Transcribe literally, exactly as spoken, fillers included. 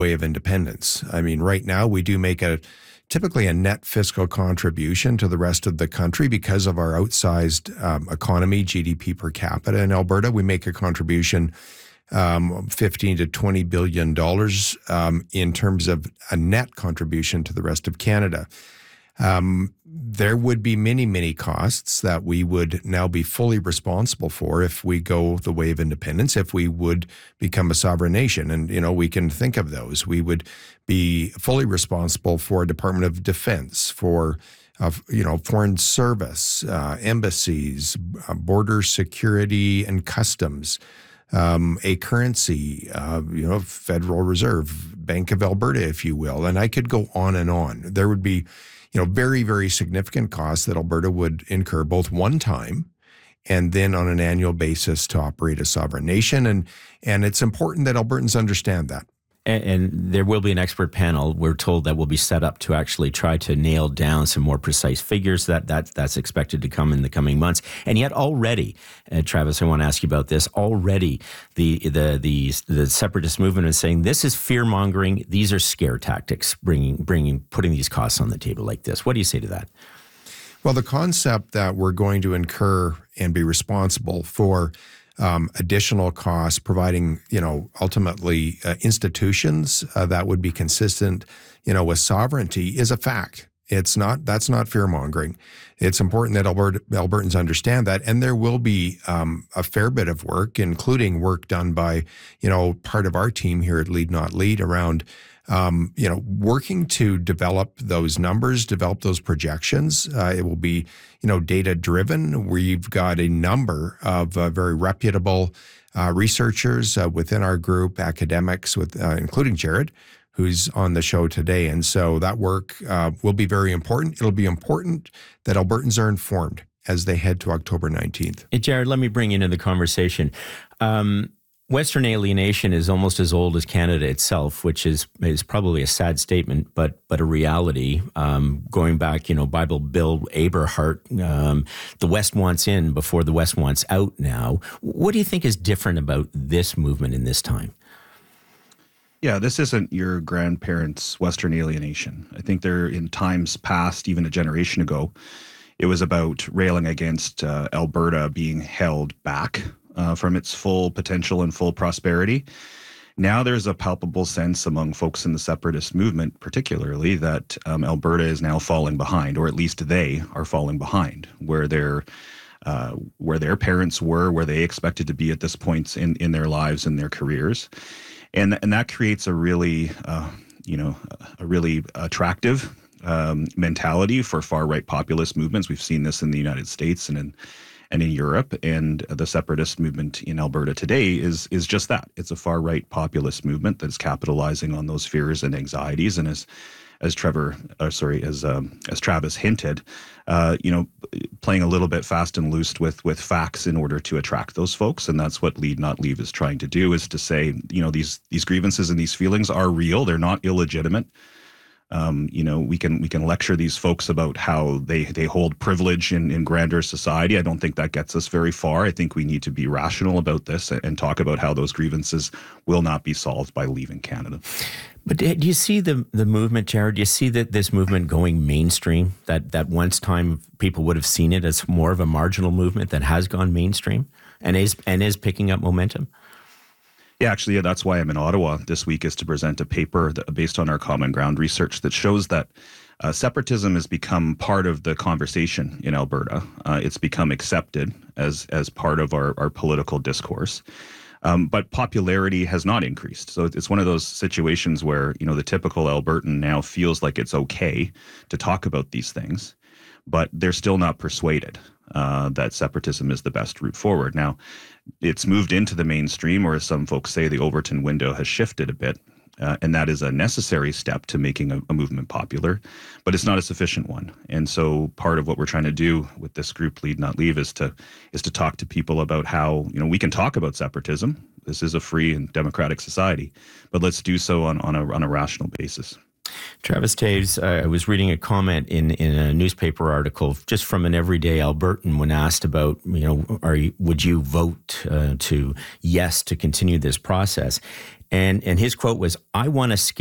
way of independence. I mean, right now we do make a typically a net fiscal contribution to the rest of the country because of our outsized um, economy, G D P per capita in Alberta. We make a contribution um, fifteen to twenty billion dollars um, in terms of a net contribution to the rest of Canada. Um, there would be many, many costs that we would now be fully responsible for if we go the way of independence, if we would become a sovereign nation. And, you know, we can think of those. We would be fully responsible for a Department of Defense, for, uh, you know, foreign service, uh, embassies, uh, border security and customs, um, a currency, uh, you know, Federal Reserve, Bank of Alberta, if you will. And I could go on and on. There would be, you know, very, very significant costs that Alberta would incur both one time and then on an annual basis to operate a sovereign nation. And and it's important that Albertans understand that. And, and there will be an expert panel, we're told, that will be set up to actually try to nail down some more precise figures. That, that That's expected to come in the coming months. And yet already, uh, Travis, I want to ask you about this, already the, the, the, the separatist movement is saying this is fear-mongering, these are scare tactics, bringing, bringing, putting these costs on the table like this. What do you say to that? Well, the concept that we're going to incur and be responsible for Um, additional costs, providing, you know, ultimately uh, institutions uh, that would be consistent, you know, with sovereignty is a fact. It's not, that's not fear-mongering. It's important that Alberta, Albertans understand that. And there will be um, a fair bit of work, including work done by, you know, part of our team here at Lead Not Lead around, um, you know, working to develop those numbers, develop those projections. Uh, it will be, you know, data-driven. We've got a number of uh, very reputable uh, researchers uh, within our group, academics, with uh, including Jared, who's on the show today. And so that work uh, will be very important. It'll be important that Albertans are informed as they head to October nineteenth. Hey, Jared, let me bring you into the conversation. Um, Western alienation is almost as old as Canada itself, which is is probably a sad statement, but but a reality. Um, going back, you know, Bible Bill Aberhart, um, the West wants in before the West wants out now. What do you think is different about this movement in this time? Yeah, this isn't your grandparents' Western alienation. I think they're in times past, even a generation ago, it was about railing against uh, Alberta being held back uh, from its full potential and full prosperity. Now there's a palpable sense among folks in the separatist movement, particularly, that um, Alberta is now falling behind, or at least they are falling behind, where they're uh, where their parents were, where they expected to be at this point in, in their lives and their careers. And and that creates a really, uh, you know, a really attractive um, mentality for far-right populist movements. We've seen this in the United States and in and in Europe. And the separatist movement in Alberta today is is just that. It's a far-right populist movement that is capitalizing on those fears and anxieties. And as as Trevor, uh, sorry, as um, as Travis hinted, uh, you know, playing a little bit fast and loose with with facts in order to attract those folks, and that's what Lead Not Leave is trying to do, is to say, you know, these these grievances and these feelings are real; they're not illegitimate. Um, you know, we can we can lecture these folks about how they they hold privilege in in grander society. I don't think that gets us very far. I think we need to be rational about this and talk about how those grievances will not be solved by leaving Canada. But do you see the the movement, Jared? Do you see that this movement going mainstream? That that once time people would have seen it as more of a marginal movement that has gone mainstream and is and is picking up momentum? Yeah, actually, yeah, that's why I'm in Ottawa this week, is to present a paper that, based on our Common Ground research, that shows that uh, separatism has become part of the conversation in Alberta. Uh, it's become accepted as as part of our, our political discourse. Um, but popularity has not increased. So it's one of those situations where, you know, the typical Albertan now feels like it's okay to talk about these things, but they're still not persuaded uh, that separatism is the best route forward. Now, it's moved into the mainstream, or as some folks say, the Overton window has shifted a bit. Uh, and that is a necessary step to making a, a movement popular, but it's not a sufficient one. And so part of what we're trying to do with this group, Lead Not Leave, is to is to talk to people about how, you know, we can talk about separatism. This is a free and democratic society, but let's do so on, on a on a rational basis. Travis Toews, uh, I was reading a comment in, in a newspaper article just from an everyday Albertan when asked about, you know, are you, would you vote uh, to yes to continue this process? And and his quote was, "I want to scale